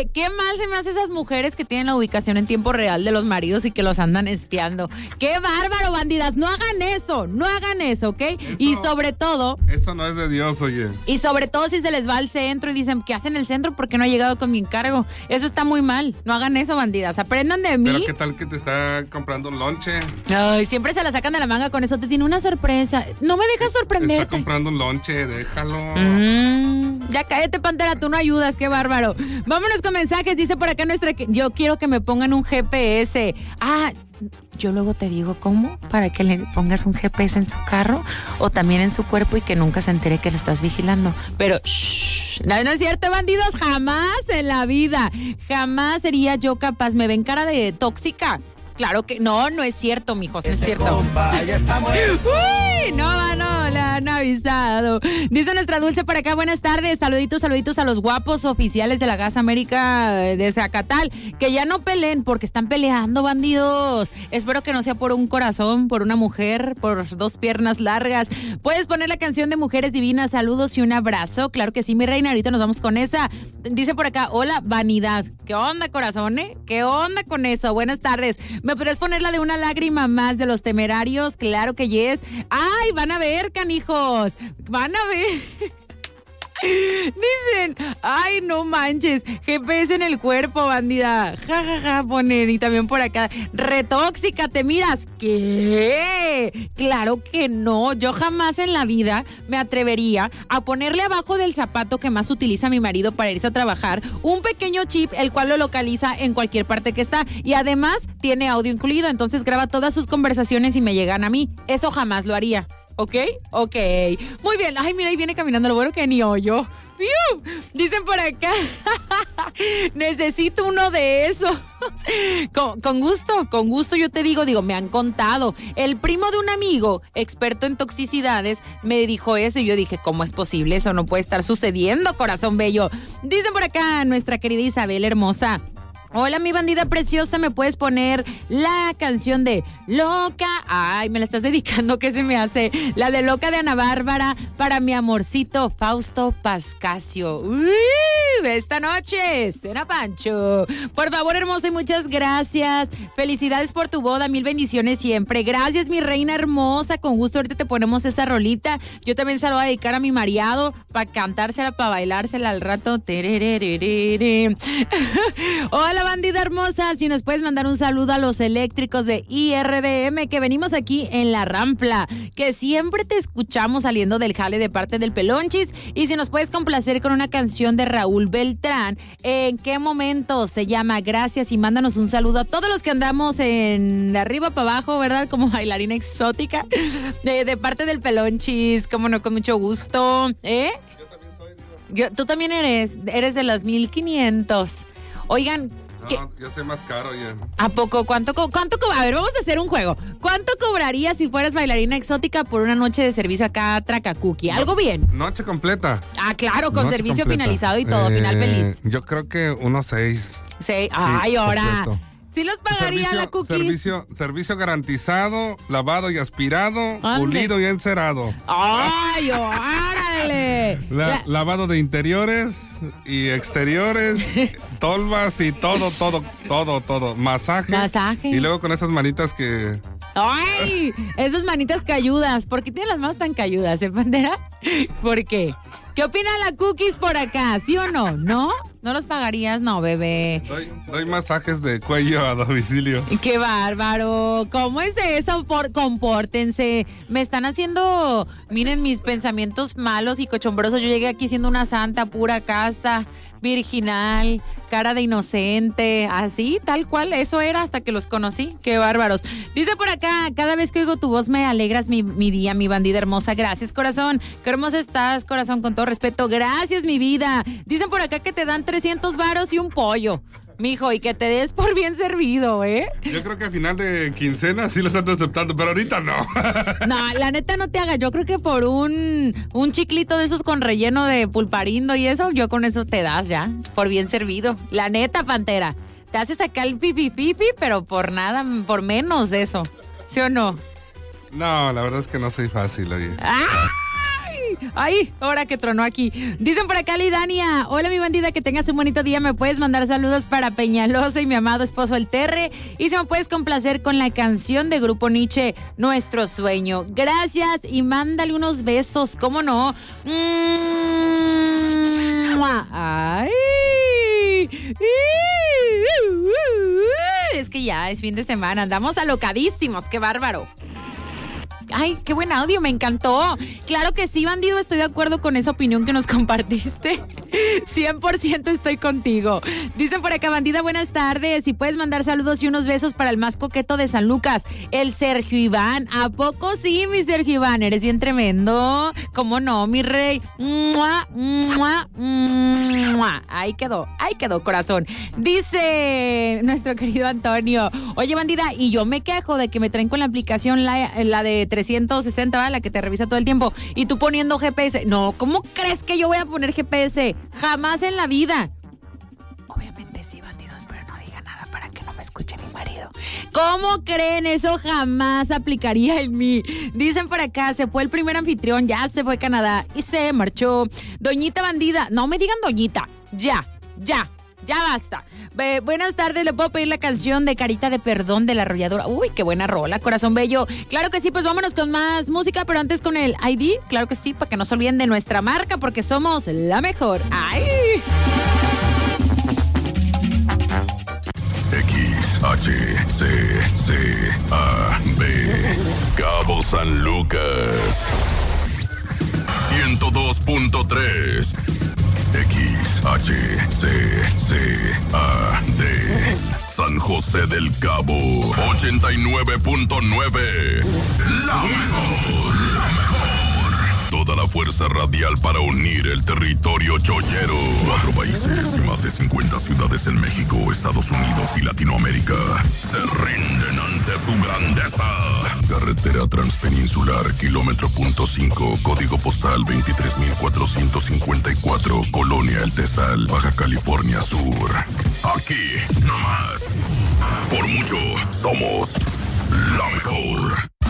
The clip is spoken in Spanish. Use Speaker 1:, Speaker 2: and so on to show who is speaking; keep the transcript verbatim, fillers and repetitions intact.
Speaker 1: Qué, qué mal se me hace esas mujeres que tienen la ubicación en tiempo real de los maridos y que los andan espiando. ¡Qué bárbaro, bandidas! No hagan eso, no hagan eso, ¿ok? Eso, y sobre todo...
Speaker 2: Eso no es de Dios, oye.
Speaker 1: Y sobre todo si se les va al centro y dicen, ¿qué hacen en el centro? Porque no ha llegado con mi encargo. Eso está muy mal. No hagan eso, bandidas. Aprendan de mí.
Speaker 2: Pero ¿qué tal que te está comprando un lonche?
Speaker 1: Ay, siempre se la sacan de la manga con eso. Te tiene una sorpresa. No me dejas sorprenderte.
Speaker 2: Te está comprando un lonche, déjalo.
Speaker 1: Mm, ya cállate, Pantera, tú no ayudas, qué bárbaro. Vámonos con mensajes, dice por acá nuestra... Yo quiero que me pongan un G P S. Ah, yo luego te digo cómo, para que le pongas un G P S en su carro o también en su cuerpo y que nunca se entere que lo estás vigilando. Pero, shh, no, no es cierto, bandidos, jamás en la vida, jamás sería yo capaz. ¿Me ven cara de tóxica? Claro que no, no es cierto, mijos, no es cierto.
Speaker 3: Compa, ya está
Speaker 1: Uy, no, no, la han avisado. Dice nuestra Dulce por acá, buenas tardes, saluditos, saluditos a los guapos oficiales de la Gas América de Zacatal, que ya no peleen porque están peleando, bandidos. Espero que no sea por un corazón, por una mujer, por dos piernas largas. Puedes poner la canción de Mujeres Divinas, saludos y un abrazo. Claro que sí, mi reina, ahorita nos vamos con esa. Dice por acá, hola, vanidad. ¿Qué onda, corazón, eh? ¿Qué onda con eso? Buenas tardes. ¿Me podrías poner la de Una lágrima más de Los Temerarios? Claro que yes. ¡Ay, van a ver, canijos! ¡Van a ver! Dicen, ay, no manches, G P S en el cuerpo, bandida. Ja, ja, ja, poner. Y también por acá, retóxica, ¿te miras? ¿Qué? Claro que no. Yo jamás en la vida me atrevería a ponerle abajo del zapato que más utiliza mi marido para irse a trabajar un pequeño chip, el cual lo localiza en cualquier parte que está. Y además tiene audio incluido, entonces graba todas sus conversaciones y me llegan a mí. Eso jamás lo haría. ¿Ok? Ok. Muy bien. Ay, mira, ahí viene caminando. Lo bueno que ni oyo. ¡Fiu! Dicen por acá. Necesito uno de esos. Con, con gusto, con gusto yo te digo, digo, me han contado. El primo de un amigo, experto en toxicidades, me dijo eso y yo dije, ¿cómo es posible? Eso no puede estar sucediendo, corazón bello. Dicen por acá nuestra querida Isabel hermosa. Hola, mi bandida preciosa, ¿me puedes poner la canción de Loca? Ay, me la estás dedicando, ¿qué se me hace? La de Loca de Ana Bárbara para mi amorcito Fausto Pascasio. Uy, esta noche, cena Pancho. Por favor, hermosa, y muchas gracias. Felicidades por tu boda, mil bendiciones siempre. Gracias, mi reina hermosa, con gusto ahorita te ponemos esta rolita. Yo también se la voy a dedicar a mi mariado para cantársela, para bailársela al rato. Hola, bandida hermosa, si nos puedes mandar un saludo a los eléctricos de I R D M que venimos aquí en la Rampla, que siempre te escuchamos saliendo del jale de parte del Pelonchis, y si nos puedes complacer con una canción de Raúl Beltrán, ¿en qué momento? Se llama Gracias, y mándanos un saludo a todos los que andamos en de arriba para abajo, ¿verdad? Como bailarina exótica de, de parte del Pelonchis, como no, con mucho gusto, ¿eh?
Speaker 2: Yo también soy, digo.
Speaker 1: Yo, tú también eres, eres de los mil quinientos. Oigan, ¿qué?
Speaker 2: No, yo soy más caro ya.
Speaker 1: ¿A poco? ¿Cuánto, co- cuánto co- A ver, vamos a hacer un juego. ¿Cuánto cobrarías si fueras bailarina exótica por una noche de servicio acá a Tracacuqui? ¿Algo bien?
Speaker 2: Noche completa.
Speaker 1: Ah, claro, con
Speaker 2: Noche
Speaker 1: servicio
Speaker 2: completa.
Speaker 1: finalizado y todo,
Speaker 2: Eh,
Speaker 1: final feliz.
Speaker 2: Yo creo que unos seis.
Speaker 1: Sí. Ay, ahora.
Speaker 2: completo.
Speaker 1: ¿Sí los pagaría
Speaker 2: Servicio-
Speaker 1: la cookies?
Speaker 2: Servicio, servicio garantizado, lavado y aspirado,
Speaker 1: Ande.
Speaker 2: pulido y encerado.
Speaker 1: ¡Ay, órale!
Speaker 2: La-
Speaker 1: La-
Speaker 2: Lavado de interiores y exteriores, tolvas y todo, todo, todo, todo. Masaje.
Speaker 1: Masaje.
Speaker 2: Y luego con esas manitas que...
Speaker 1: ¡Ay! Esas manitas cayudas. ¿Por qué tienen las manos tan cayudas, eh, Pantera? ¿Por qué? ¿Qué opina la cookies por acá? ¿Sí o no? ¿No? ¿No los pagarías? No, bebé.
Speaker 2: Doy, doy masajes de cuello a domicilio.
Speaker 1: ¡Qué bárbaro! ¿Cómo es eso? Por, compórtense. Me están haciendo, miren, mis pensamientos malos y cochombrosos. Yo llegué aquí siendo una santa, pura, casta, virginal, cara de inocente, así, tal cual. Eso era hasta que los conocí. ¡Qué bárbaros! Dice por acá, cada vez que oigo tu voz me alegras mi, mi día, mi bandida hermosa. Gracias, corazón. Qué hermosa estás, corazón, con todo respeto. Gracias, mi vida. Dicen por acá que te dan trescientos varos y un pollo. Mijo, y que te des por bien servido, ¿eh?
Speaker 2: Yo creo que a final de quincena sí lo están aceptando, pero ahorita no.
Speaker 1: No, la neta no te hagas. Yo creo que por un, un chiclito de esos con relleno de pulparindo y eso, yo con eso te das ya, por bien servido. La neta, Pantera. Te haces acá el pipi pipi, pero por nada, por menos de eso. ¿Sí o no?
Speaker 2: No, la verdad es que no soy fácil, oye.
Speaker 1: ¡Ay! ay, ahora que tronó aquí. Dicen por acá, Lidania, hola mi bandida, que tengas un bonito día. Me puedes mandar saludos para Peñalosa y mi amado esposo el Terre. Y si me puedes complacer con la canción de Grupo Nietzsche, Nuestro Sueño. Gracias y mándale unos besos, ¿cómo no? Ay. Es que ya es fin de semana, andamos alocadísimos, qué bárbaro. Ay, qué buen audio, me encantó. Claro que sí, bandido, estoy de acuerdo con esa opinión que nos compartiste. cien por ciento estoy contigo. Dicen por acá, bandida, buenas tardes. Si puedes mandar saludos y unos besos para el más coqueto de San Lucas, el Sergio Iván. ¿A poco sí, mi Sergio Iván? Eres bien tremendo. ¿Cómo no, mi rey? ¡Mua, mua, mua! Ahí quedó, ahí quedó, corazón. Dice nuestro querido Antonio, oye, bandida, y yo me quejo de que me traen con la aplicación la, la de trescientos sesenta, ¿va? La que te revisa todo el tiempo, y tú poniendo G P S. No, ¿cómo crees que yo voy a poner G P S? Jamás en la vida. Obviamente sí, bandidos, pero no diga nada para que no me escuche mi marido. ¿Cómo creen? Eso jamás aplicaría en mí. Dicen por acá, se fue el primer anfitrión, ya se fue a Canadá y se marchó. Doñita bandida, no me digan doñita, ya, ya. Ya basta. Be, buenas tardes, ¿le puedo pedir la canción de Carita de Perdón de La Arrolladora? Uy, qué buena rola, corazón bello. Claro que sí, pues vámonos con más música, pero antes con el I D, claro que sí, para que no se olviden de nuestra marca, porque somos la mejor. ¡Ay!
Speaker 3: X, H, C, C, A, B, Cabo San Lucas, ciento dos punto tres. X, H, C, C, A, D. San José del Cabo, ochenta y nueve punto nueve. La mejor, la mejor. Toda la fuerza radial para unir el territorio chollero. Cuatro países y más de cincuenta ciudades en México, Estados Unidos y Latinoamérica se rinden ante su grandeza. Carretera Transpeninsular, kilómetro punto cinco, código postal veintitrés mil cuatrocientos cincuenta y cuatro, Colonia El Tesal, Baja California Sur. Aquí, nomás. Por mucho, somos la mejor.